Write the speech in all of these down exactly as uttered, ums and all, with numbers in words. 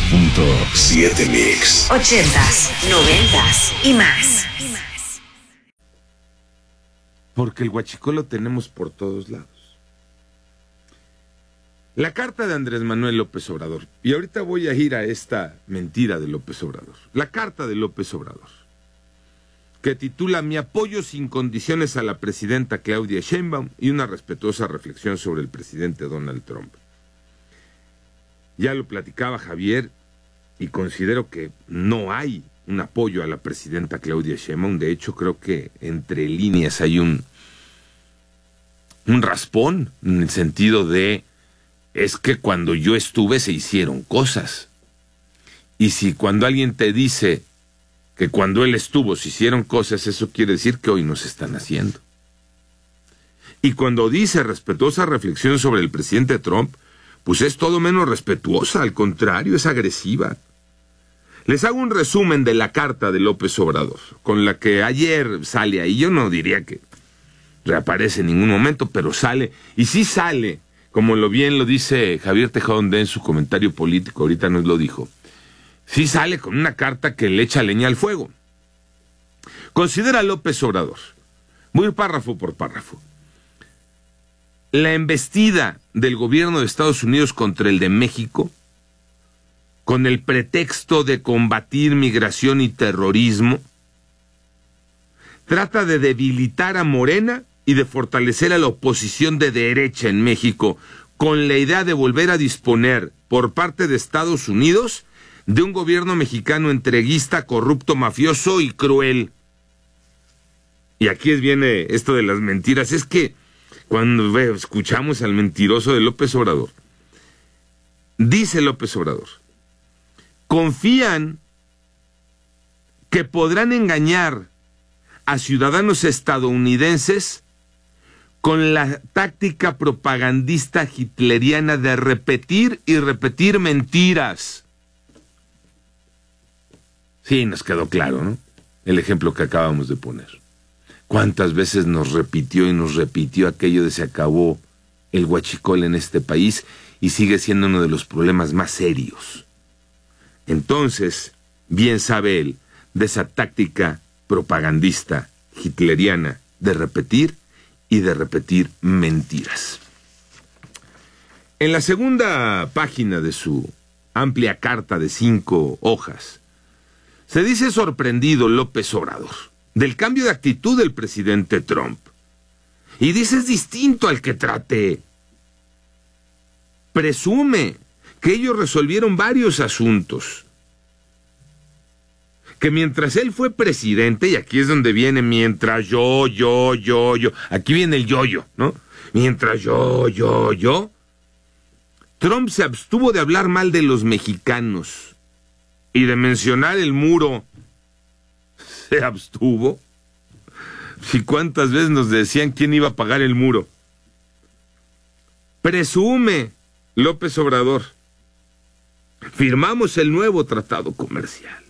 punto siete Mix. Ochentas, noventas y más. Porque el huachicol lo tenemos por todos lados. La carta de Andrés Manuel López Obrador. Y ahorita voy a ir a esta mentira de López Obrador. La carta de López Obrador, que titula Mi apoyo sin condiciones a la presidenta Claudia Sheinbaum y una respetuosa reflexión sobre el presidente Donald Trump. Ya lo platicaba Javier y considero que no hay un apoyo a la presidenta Claudia Sheinbaum. De hecho, creo que entre líneas hay un, un raspón en el sentido de es que cuando yo estuve se hicieron cosas. Y si cuando alguien te dice que cuando él estuvo se hicieron cosas, eso quiere decir que hoy no se están haciendo. Y cuando dice respetuosa reflexión sobre el presidente Trump, pues es todo menos respetuosa, al contrario, es agresiva. Les hago un resumen de la carta de López Obrador, con la que ayer sale ahí. Yo no diría que reaparece en ningún momento, pero sale, y sí sale, como lo bien lo dice Javier Tejadón en su comentario político, ahorita nos lo dijo. Sí sale con una carta que le echa leña al fuego. Considera López Obrador, voy a ir párrafo por párrafo, la embestida del gobierno de Estados Unidos contra el de México, con el pretexto de combatir migración y terrorismo, trata de debilitar a Morena y de fortalecer a la oposición de derecha en México, con la idea de volver a disponer por parte de Estados Unidos de un gobierno mexicano entreguista, corrupto, mafioso y cruel. Y aquí viene esto de las mentiras. Es que cuando ve, escuchamos al mentiroso de López Obrador, dice López Obrador, confían que podrán engañar a ciudadanos estadounidenses con la táctica propagandista hitleriana de repetir y repetir mentiras. Sí, nos quedó claro, ¿no? El ejemplo que acabamos de poner. ¿Cuántas veces nos repitió y nos repitió aquello de se acabó el huachicol en este país y sigue siendo uno de los problemas más serios? Entonces, bien sabe él de esa táctica propagandista hitleriana de repetir y de repetir mentiras. En la segunda página de su amplia carta de cinco hojas, se dice sorprendido López Obrador del cambio de actitud del presidente Trump. Y dice es distinto al que traté. Presume que ellos resolvieron varios asuntos. Que mientras él fue presidente, y aquí es donde viene mientras yo, yo, yo, yo, aquí viene el yo-yo, ¿no? Mientras yo, yo, yo, Trump se abstuvo de hablar mal de los mexicanos y de mencionar el muro. ¿Se abstuvo? ¿Y cuántas veces nos decían quién iba a pagar el muro? Presume López Obrador, firmamos el nuevo tratado comercial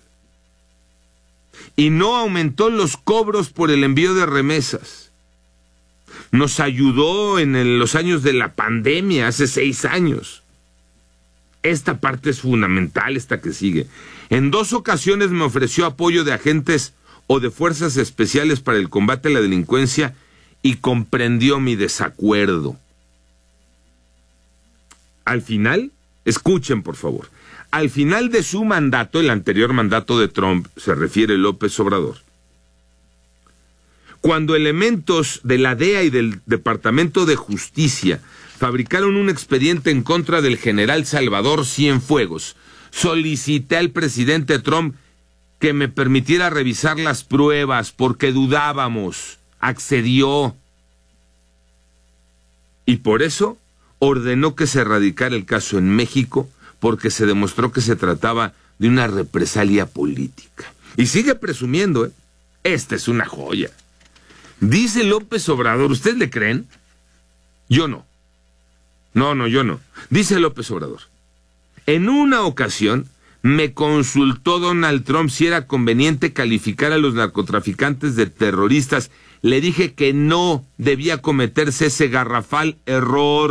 y no aumentó los cobros por el envío de remesas. Nos ayudó en el, los años de la pandemia, hace seis años. Esta parte es fundamental, esta que sigue. En dos ocasiones me ofreció apoyo de agentes o de fuerzas especiales para el combate a la delincuencia y comprendió mi desacuerdo. Al final, escuchen por favor, al final de su mandato, el anterior mandato de Trump, se refiere López Obrador, cuando elementos de la D E A y del Departamento de Justicia fabricaron un expediente en contra del general Salvador Cienfuegos, solicité al presidente Trump que me permitiera revisar las pruebas porque dudábamos. Accedió. Y por eso ordenó que se erradicara el caso en México, porque se demostró que se trataba de una represalia política. Y sigue presumiendo, ¿eh? Esta es una joya. Dice López Obrador, ¿ustedes le creen? Yo no. No, no, yo no. Dice López Obrador, en una ocasión me consultó Donald Trump si era conveniente calificar a los narcotraficantes de terroristas. Le dije que no debía cometerse ese garrafal error.